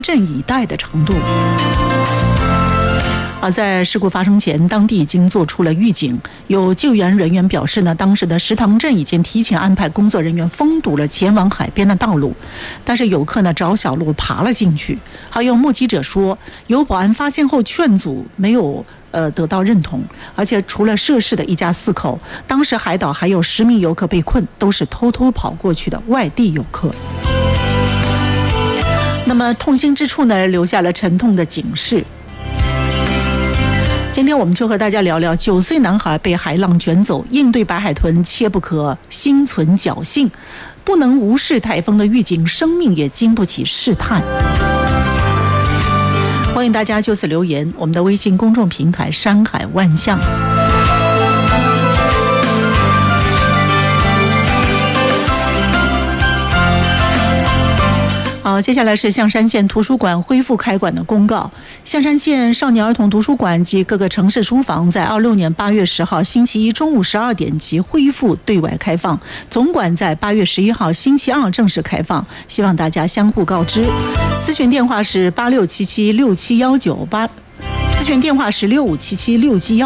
震以待的程度。在事故发生前，当地已经做出了预警。有救援人员表示呢，当时的石塘镇已经提前安排工作人员封堵了前往海边的道路，但是游客呢找小路爬了进去。还有目击者说，有保安发现后劝阻，没有得到认同，而且除了涉事的一家4口，当时海岛还有10名游客被困，都是偷偷跑过去的外地游客。那么痛心之处呢，留下了沉痛的警示。今天我们就和大家聊聊9岁男孩被海浪卷走，应对白海豚切不可心存侥幸，不能无视台风的预警，生命也经不起试探。欢迎大家就此留言，我们的微信公众平台山海万象。接下来是象山县图书馆恢复开馆的公告。象山县少年儿童图书馆及各个城市书房在26年8月10号星期一中午12点起恢复对外开放，总馆在8月11号星期二正式开放，希望大家相互告知。咨询电话是86776719，咨询电话是65776719。